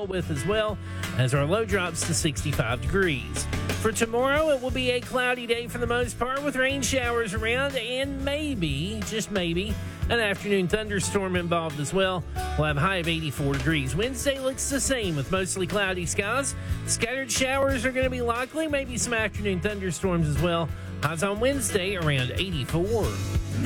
deal with as well, as our low drops to 65 degrees. For tomorrow, it will be a cloudy day for the most part with rain showers around and maybe, just maybe, an afternoon thunderstorm involved as well. We'll have a high of 84 degrees. Wednesday looks the same with mostly cloudy skies. Scattered showers are going to be likely, maybe some afternoon thunderstorms as well. Highs on Wednesday around 84.